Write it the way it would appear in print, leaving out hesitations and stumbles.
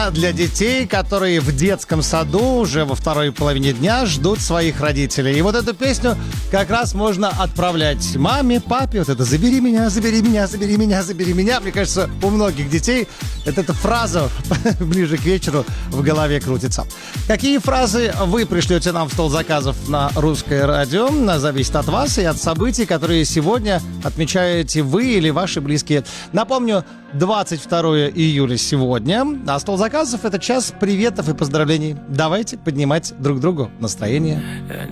песня для детей, которые в детском саду уже во второй половине дня ждут своих родителей. И вот эту песню как раз можно отправлять маме, папе. Вот это «забери меня, забери меня, забери меня, забери меня». Мне кажется, у многих детей эта фраза ближе к вечеру в голове крутится. Какие фразы вы пришлете нам в стол заказов на Русское радио? Зависит от вас и от событий, которые сегодня отмечаете вы или ваши близкие. Напомню, 22 июля сегодня, а стол заказов — это час приветов и поздравлений. Давайте поднимать друг другу настроение.